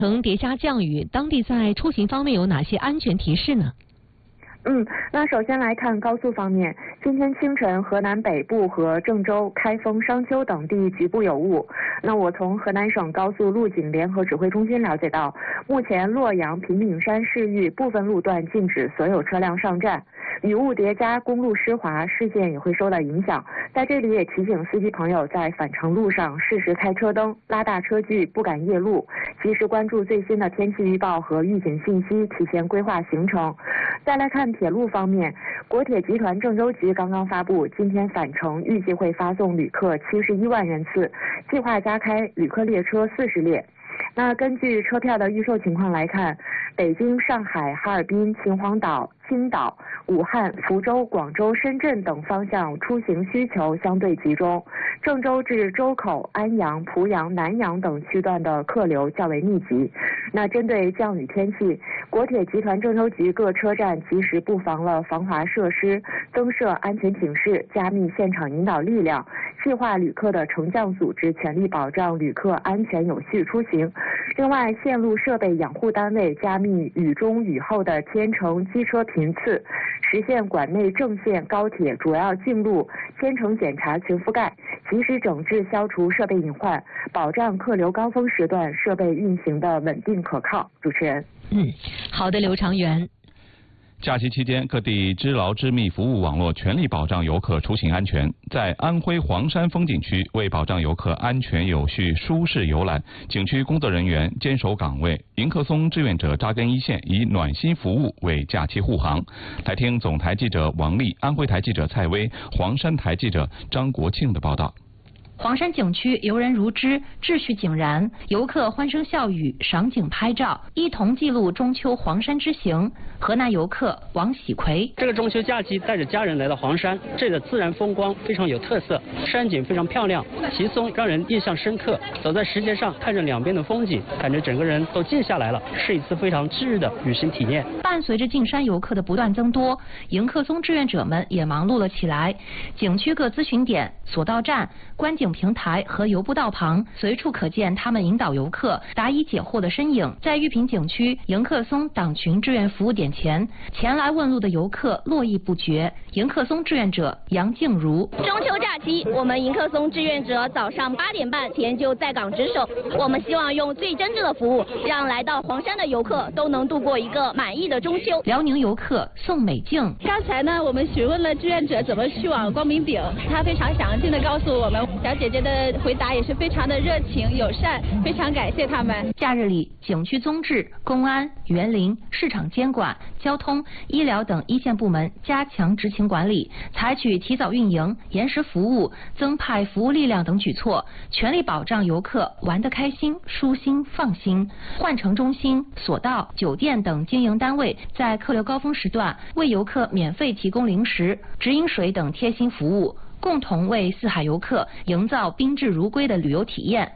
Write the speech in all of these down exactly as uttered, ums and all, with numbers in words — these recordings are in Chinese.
层叠加降雨，当地在出行方面有哪些安全提示呢？ 嗯，那首先来看高速方面，今天清晨河南北部和郑州、开封、商丘等地局部有雾。那我从河南省高速路警联合指挥中心了解到，目前洛阳平顶山市域部分路段禁止所有车辆上站。雨雾叠加，公路湿滑，事件也会受到影响。在这里也提醒司机朋友在返程路上适时开车灯，拉大车距，不敢夜路，及时关注最新的天气预报和预警信息，提前规划行程。再来看铁路方面，国铁集团郑州局刚刚发布，今天返程预计会发送旅客七十一万人次，计划加开旅客列车四十列。那根据车票的预售情况来看，北京、上海、哈尔滨、秦皇岛、青岛、武汉、福州、广州、深圳等方向出行需求相对集中，郑州至周口、安阳、濮阳、南阳等区段的客流较为密集。那针对降雨天气，国铁集团郑州局各车站及时布防了防滑设施，增设安全警示，加密现场引导力量，细化旅客的乘降组织，全力保障旅客安全有序出行。另外，线路设备养护单位加密雨中雨后的天乘机车频次，实现管内正线高铁主要径路天乘检查全覆盖，及时整治消除设备隐患，保障客流高峰时段设备运行的稳定可靠。主持人， 嗯，好的，刘长元。 假期期间，各地织牢织密服务网络全力保障游客出行安全。在安徽黄山风景区，为保障游客安全有序、舒适游览，景区工作人员坚守岗位，迎客松志愿者扎根一线，以暖心服务为假期护航。来听总台记者王丽、安徽台记者蔡薇、黄山台记者张国庆的报道。 黄山景区游人如织，秩序井然，游客欢声笑语，赏景拍照，一同记录中秋黄山之行。河南游客王喜奎， 这个中秋假期带着家人来到黄山，这里的自然风光非常有特色，山景非常漂亮，奇松让人印象深刻。走在石阶上，看着两边的风景，感觉整个人都静下来了，是一次非常治愈的旅行体验。 伴随着进山游客的不断增多，迎客松志愿者们也忙碌了起来。景区各咨询点、索道站、观景平台和游步道旁，随处可见他们引导游客答疑解惑的身影。在玉屏景区迎客松党群志愿服务点前，前来问路的游客络绎不绝。迎客松志愿者杨静茹， 中秋假期，我们迎客松志愿者早上八点半前就在岗值守。我们希望用最真挚的服务，让来到黄山的游客都能度过一个满意的中秋。 辽宁游客宋美静， 刚才呢，我们询问了志愿者怎么去往光明顶，他非常详尽的告诉我们，小姐姐的回答也是非常的热情友善，非常感谢他们。 假日里，景区综治、公安、园林、市场监管、交通、医疗等一线部门加强执勤管理，采取提早运营、延时服务、增派服务力量等举措，全力保障游客玩得开心、舒心、放心。换乘中心、索道、酒店等经营单位在客流高峰时段为游客免费提供零食、直饮水等贴心服务，共同为四海游客营造宾至如归的旅游体验。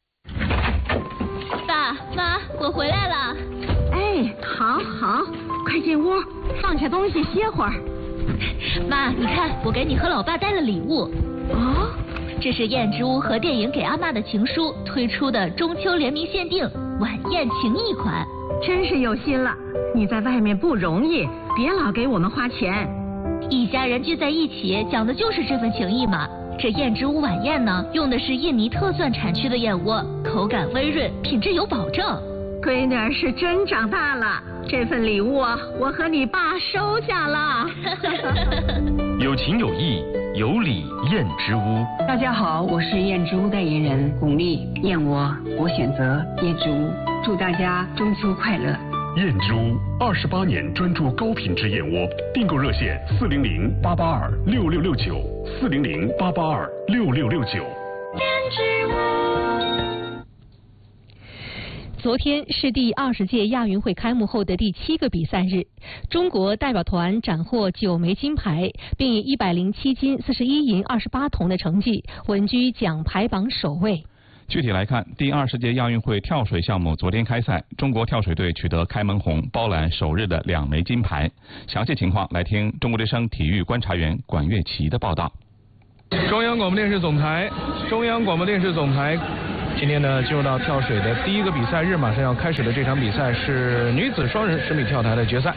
爸妈，我回来了。 哎，好好，快进屋，放下东西歇会儿。 妈，你看，我给你和老爸带了礼物。 哦， 这是燕之屋和电影给阿嬷的情书推出的中秋联名限定晚宴情谊款。 真是有心了，你在外面不容易，别老给我们花钱。 一家人聚在一起，讲的就是这份情谊嘛。这燕之屋晚宴呢，用的是印尼特蒜产区的燕窝，口感温润，品质有保证。 闺女儿是真长大了，这份礼物啊，我和你爸收下了。 有情有义，有礼燕之屋。 大家好，我是燕之屋代言人巩俐，燕窝我选择燕之屋，祝大家中秋快乐。 燕之屋二十八年专注高品质燕窝，订购热线四零零八八二六六六九四零零八八二六六六九。燕之屋。昨天是第二十届亚运会开幕后的第七个比赛日，中国代表团斩获九枚金牌，并以一百零七金、四十一银、二十八铜的成绩稳居奖牌榜首位。 具体来看，第二十届亚运会跳水项目昨天开赛，中国跳水队取得开门红，包揽首日的两枚金牌。详细情况来听中国之声体育观察员管乐琪的报道。 中央广播电视总台，中央广播电视总台， 今天呢，进入到跳水的第一个比赛日，马上要开始的这场比赛是女子双人十米跳台的决赛。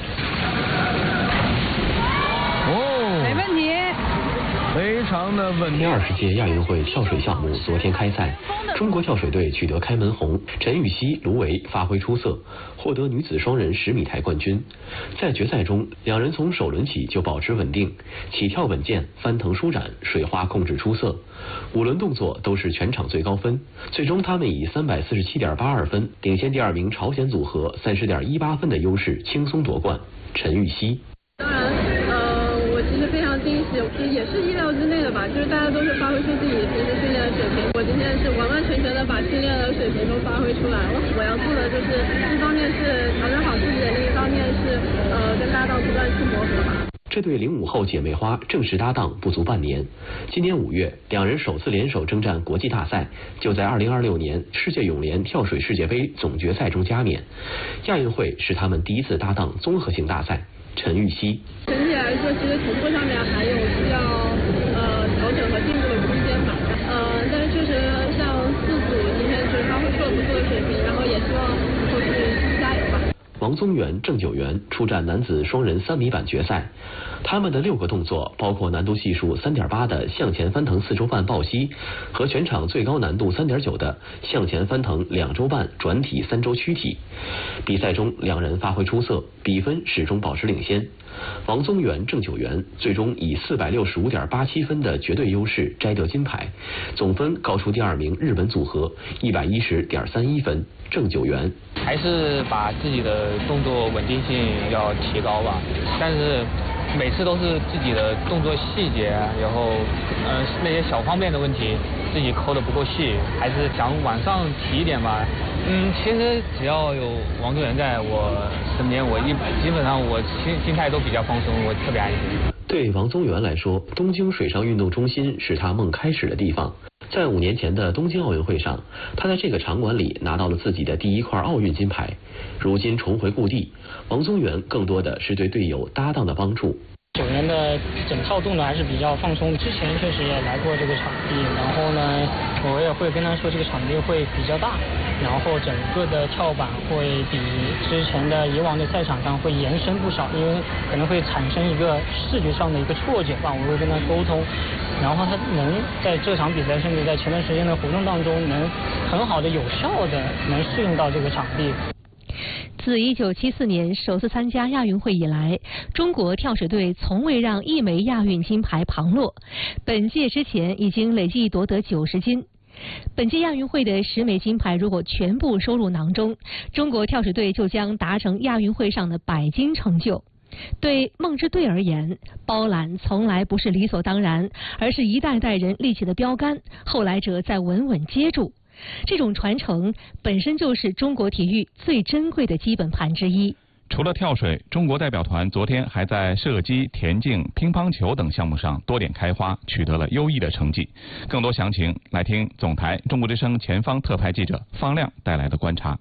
哦， 没问题。 非常的稳定。 第二十届亚运会跳水项目昨天开赛，中国跳水队取得开门红，陈芋汐、卢维发挥出色，获得女子双人十米台冠军。在决赛中，两人从首轮起就保持稳定，起跳稳健，翻腾舒展，水花控制出色，五轮动作都是全场最高分。最终，他们以三百四十七点八二分领先第二名朝鲜组合三十点一八分的优势轻松夺冠。陈芋汐。 当然，呃，我其实非常惊喜，也是意料之内的吧，就是大家都是发挥出自己平时训练的水平，我今天是完完全全的把训练的水平都发挥出来了。我要做的就是一方面是调整好自己的，另一方面是呃跟搭档不断去磨合吧。 这对零五后姐妹花正式搭档不足半年，今年五月，两人首次联手征战国际大赛，就在二零二六年世界泳联跳水世界杯总决赛中加冕。亚运会是他们第一次搭档综合性大赛。陈芋汐。 整体来说，其实同步上面还有需要呃调整和进步的空间吧。呃，但是确实像四组今天就是发挥出了不错的水平，然后也希望后续继续加油吧。 王宗源、郑九元出战男子双人三米板决赛，他们的六个动作包括难度系数三点八的向前翻腾四周半抱膝和全场最高难度三点九的向前翻腾两周半转体三周躯体。比赛中两人发挥出色，比分始终保持领先。王宗源、郑九元最终以四百六十五点八七分的绝对优势摘得金牌，总分高出第二名日本组合一百一十点三一分。郑九元还是把自己的动作稳定性要提高吧，但是每次都是自己的动作细节，然后呃那些小方面的问题自己抠得不够细，还是想往上提一点吧。嗯，其实只要有王宗源在我身边，我一基本上我心心态都比较放松，我特别安心。 对王宗源来说，东京水上运动中心是他梦开始的地方。在五年前的东京奥运会上，他在这个场馆里拿到了自己的第一块奥运金牌。如今重回故地，王宗源更多的是对队友搭档的帮助。 九元的整套动作还是比较放松，之前确实也来过这个场地，然后呢，我也会跟他说这个场地会比较大，然后整个的跳板会比之前的以往的赛场上会延伸不少，因为可能会产生一个视觉上的一个错觉吧，我会跟他沟通，然后他能在这场比赛甚至在前段时间的活动当中能很好的有效的能适应到这个场地。 自一九七四年首次参加亚运会以来，中国跳水队从未让一枚亚运金牌旁落。本届之前已经累计夺得九十金。本届亚运会的十枚金牌如果全部收入囊中，中国跳水队就将达成亚运会上的百金成就。对梦之队而言，包揽从来不是理所当然，而是一代代人立起的标杆，后来者再稳稳接住。这种传承本身就是中国体育最珍贵的基本盘之一。 除了跳水，中国代表团昨天还在射击、田径、乒乓球等项目上多点开花，取得了优异的成绩。更多详情来听总台中国之声前方特派记者方亮带来的观察。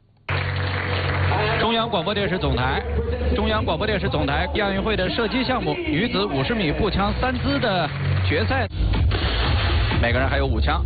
中央广播电视总台，中央广播电视总台亚运会的射击项目女子五十米步枪三姿的决赛，每个人还有五枪。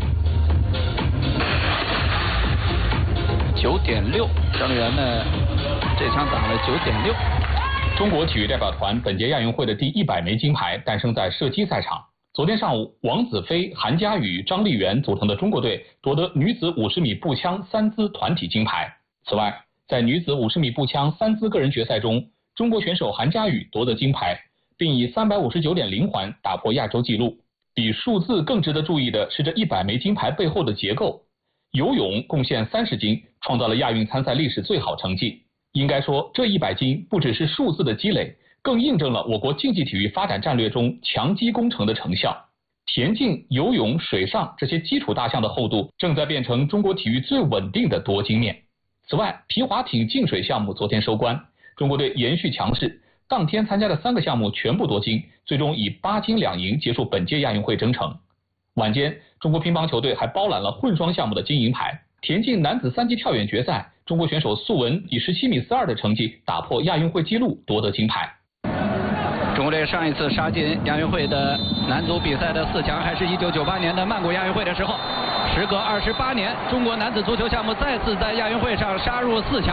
九点六，张丽媛呢，这枪打了九点六。 中国体育代表团本届亚运会的第一百枚金牌诞生在射击赛场。昨天上午，王子飞、韩佳宇、张丽媛组成的中国队夺得女子五十米步枪三姿团体金牌。此外，在女子五十米步枪三姿个人决赛中，中国选手韩佳宇夺得金牌，并以三百五十九点零环打破亚洲纪录。比数字更值得注意的是这一百枚金牌背后的结构。游泳贡献三十金，创造了亚运参赛历史最好成绩。应该说，这一百金不只是数字的积累，更印证了我国竞技体育发展战略中强基工程的成效。田径、游泳、水上这些基础大项的厚度，正在变成中国体育最稳定的夺金面。此外，皮划艇竞水项目昨天收官，中国队延续强势，当天参加的三个项目全部夺金，最终以八金两银结束本届亚运会征程。晚间，中国乒乓球队还包揽了混双项目的金银牌。田径男子三级跳远决赛，中国选手素文以十七米四二的成绩打破亚运会纪录，夺得金牌。 中国队上一次杀进亚运会的男足比赛的四强，还是一九九八年的曼谷亚运会的时候。 时隔二十八年，中国男子足球项目再次在亚运会上杀入四强。